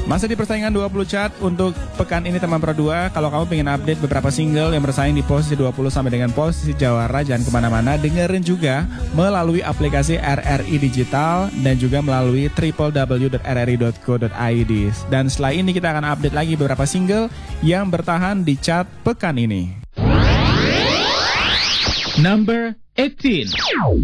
Masih di persaingan 20 chart untuk pekan ini teman Pro 2. Kalau kamu pengen update beberapa single yang bersaing di posisi 20 sampai dengan posisi jawara, jangan kemana-mana, dengerin juga melalui aplikasi RRI Digital dan juga melalui www.rri.co.id. Dan setelah ini kita akan update lagi beberapa single yang bertahan di chart pekan ini. Number 18.